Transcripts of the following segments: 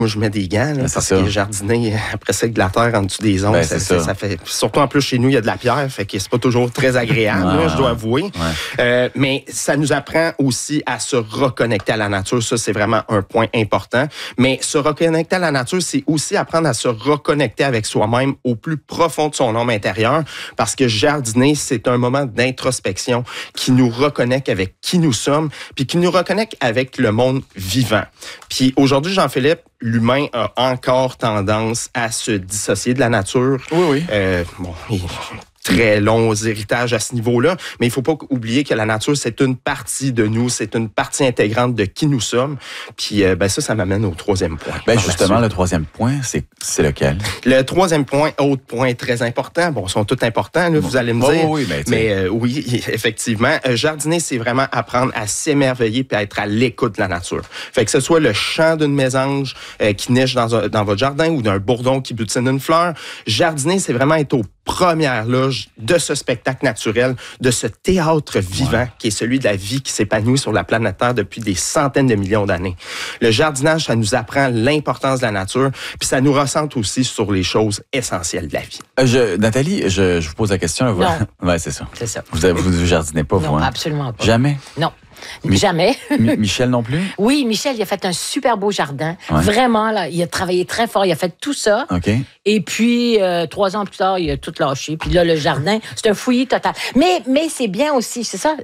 Moi, je mets des gants là, parce ça. que jardiner, après ça, avec de la terre en dessous des ongles, ça fait... Surtout en plus, chez nous, il y a de la pierre, fait que c'est pas toujours très agréable, là, je dois avouer. Ouais. Mais ça nous apprend aussi à se reconnecter à la nature. Ça, c'est vraiment un point important. Mais se reconnecter à la nature, c'est aussi apprendre à se reconnecter avec soi-même au plus profond de son homme intérieur, parce que jardiner, c'est un moment d'introspection qui nous reconnecte avec qui nous sommes, puis qui nous reconnecte avec le monde vivant. Puis aujourd'hui, Jean-Philippe, l'humain a encore tendance à se dissocier de la nature. Oui. Très longs héritages à ce niveau-là, mais il ne faut pas oublier que la nature, c'est une partie de nous, c'est une partie intégrante de qui nous sommes. Puis ça m'amène au troisième point. Justement, le troisième point, c'est lequel? Le troisième point, autre point très important, ils sont tous importants, là, vous allez me dire. Oui, effectivement. Jardiner, c'est vraiment apprendre à s'émerveiller puis à être à l'écoute de la nature. Fait que ce soit le chant d'une mésange qui neige dans votre jardin ou d'un bourdon qui butine une fleur, jardiner, c'est vraiment être aux premières loges de ce spectacle naturel, de ce théâtre vivant qui est celui de la vie qui s'épanouit sur la planète Terre depuis des centaines de millions d'années. Le jardinage, ça nous apprend l'importance de la nature, puis ça nous recentre aussi sur les choses essentielles de la vie. Nathalie, je vous pose la question. Non. Ouais, c'est ça. C'est ça. Vous jardinez pas, vous? Non, absolument pas. Jamais? Non. Jamais. Michel non plus? Oui, Michel, il a fait un super beau jardin. Ouais. Vraiment, là, il a travaillé très fort. Il a fait tout ça. OK. Et puis, 3 ans plus tard, il a tout lâché. Puis là, le jardin, c'est un fouillis total. Mais c'est bien aussi, c'est ça,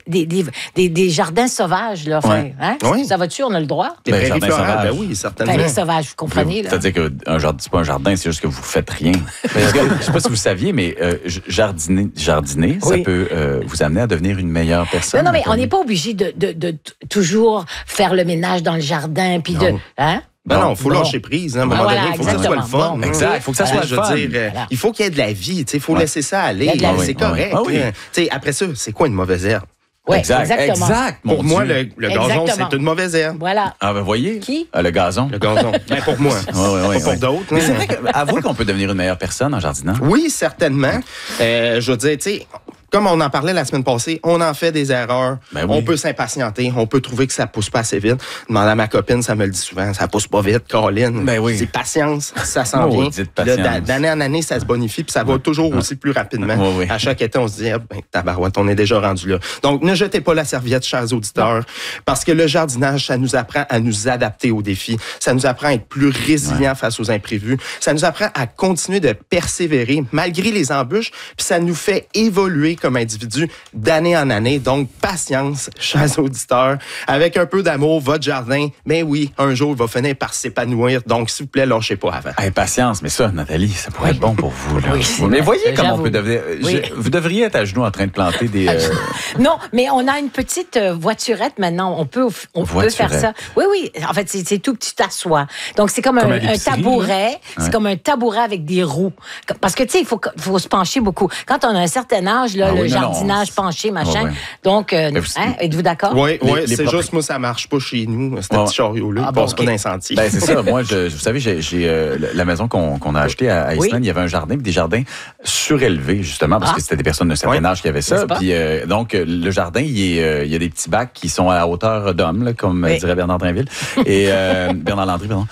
des jardins sauvages, là. Ouais. Hein? Oui. Ça va-tu, on a le droit? Des prairies florales, oui, certainement. Prairies sauvages, vous comprenez, là? C'est-à-dire que c'est pas un jardin, c'est juste que vous faites rien. Je sais pas si vous saviez, mais jardiner, ça peut vous amener à devenir une meilleure personne. Non, mais on n'est pas obligé de toujours faire le ménage dans le jardin, puis hein? Non, il faut lâcher prise. À un moment donné, il faut que ça soit le fun. Exact, il faut que ça soit le fun. Il faut qu'il y ait de la vie. Il faut laisser ça aller. C'est correct. Après ça, c'est quoi une mauvaise herbe? Oui, exact. Pour moi, le gazon, c'est une mauvaise herbe. Voilà. Ah, ben voyez. Qui? Le gazon. Le gazon. Pour moi. Pas pour d'autres. Mais c'est vrai avouez qu'on peut devenir une meilleure personne en jardinant. Oui, certainement. Je veux dire, tu sais... Comme on en parlait la semaine passée, on en fait des erreurs. On peut s'impatienter. On peut trouver que ça pousse pas assez vite. Demander à ma copine, ça me le dit souvent. Ça pousse pas vite, Caroline. C'est patience, ça s'en vient. D'année en année, ça se bonifie, puis ça va toujours aussi plus rapidement. À chaque été, on se dit, tabarouette, on est déjà rendu là. Donc, ne jetez pas la serviette, chers auditeurs, parce que le jardinage, ça nous apprend à nous adapter aux défis. Ça nous apprend à être plus résilients face aux imprévus. Ça nous apprend à continuer de persévérer malgré les embûches, puis ça nous fait évoluer comme individu d'année en année. Donc, patience, chers auditeurs. Avec un peu d'amour, votre jardin, oui, un jour, il va finir par s'épanouir. Donc, s'il vous plaît, lâchez pas avant. Patience, mais ça, Nathalie, ça pourrait être bon pour vous. Là. Mais voyez comment on peut devenir... Vous devriez être à genoux en train de planter des... Non, mais on a une petite voiturette maintenant. On peut faire ça. Oui. En fait, c'est tout que tu t'assois. Donc, c'est comme un tabouret. C'est comme un tabouret avec des roues. Parce que, tu sais, il faut se pencher beaucoup. Quand on a un certain âge, là, le jardinage penché, machin. Donc, êtes-vous d'accord? Oui, c'est juste, moi, ça marche pas chez nous. C'est un petit chariot-là. Il passe pas d'incendie. C'est ça. Moi, vous savez, j'ai la maison qu'on a achetée à Islande, il y avait un jardin, puis des jardins surélevés, justement, parce que c'était des personnes de certain âge qui avaient ça. Puis, donc, le jardin, il y a des petits bacs qui sont à la hauteur d'homme, comme dirait Bernard Drinville. Et Bernard Landry, pardon.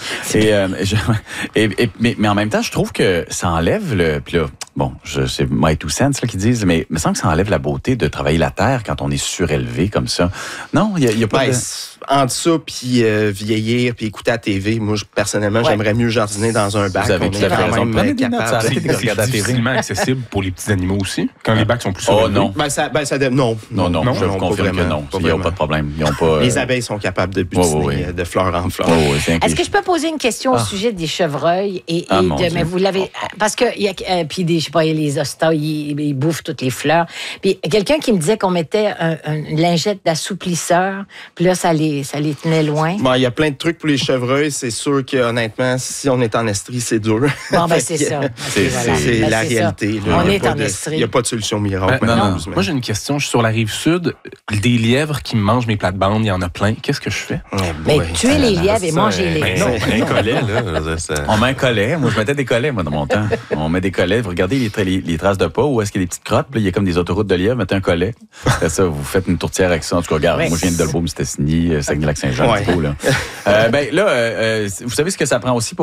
Mais en même temps, je trouve que ça enlève le... Puis là, c'est My Two Cents qui disent, mais il me semble que ça enlève la beauté de travailler la terre quand on est surélevé comme ça. Non, il y a pas de... Entre ça, puis vieillir, puis écouter la TV, moi, personnellement, j'aimerais mieux jardiner dans un bac. Vous avez tout à fait raison. Prenez des notes, arrêtez de regarder la TV. C'est difficilement accessible pour les petits animaux aussi, quand les bacs sont plus surélevés. Non. Non, je vous confirme que non. Il n'y a pas de problème. Les abeilles sont capables de butiner de fleur en fleur. Est-ce que je peux poser une question au sujet des chevreuils mais vous l'avez... Parce que, puis je sais pas, les hostas, ils bouffent toutes les fleurs. Puis quelqu'un qui me disait qu'on mettait une lingette d'assouplisseur, puis là, ça les tenait loin. Il y a plein de trucs pour les chevreuils. C'est sûr que, honnêtement, si on est en Estrie, c'est dur. C'est ça. C'est la réalité. On est en Estrie. Il n'y a pas de solution miracle. Non. Moi, j'ai une question. Je suis sur la rive sud. Des lièvres qui mangent mes plates-bandes, il y en a plein. Qu'est-ce que je fais? Mais tuer les lièvres et manger-les. Non, un collet, là. On met un collet. Moi, je mettais des collets, moi, dans mon temps. On met des collets. Vous regardez les traces de pas, où est-ce qu'il y a des petites crottes, puis il y a comme des autoroutes de lièvres. Mettez un collet. Après ça, vous faites une tourtière avec ça. En tout cas, regarde, moi, je viens de Dolbeau-Mistassini, Saguenay-Lac-Saint-Jean, là. Vous savez ce que ça prend aussi pour